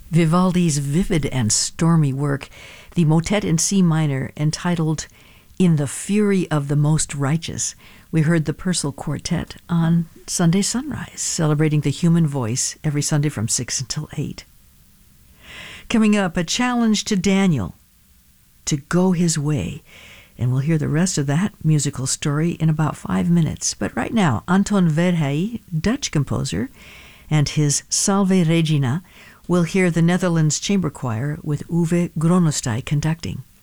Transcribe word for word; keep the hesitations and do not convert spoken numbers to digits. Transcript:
Vivaldi's vivid and stormy work, the motet in C minor entitled In the Fury of the Most Righteous. We heard the Purcell Quartet on Sunday Sunrise, celebrating the human voice every Sunday from six until eight. Coming up, a challenge to Daniel to go his way. And we'll hear the rest of that musical story in about five minutes. But right now, Anton Verheij, Dutch composer, and his Salve Regina, we'll hear the Netherlands Chamber Choir with Uwe Gronestij conducting.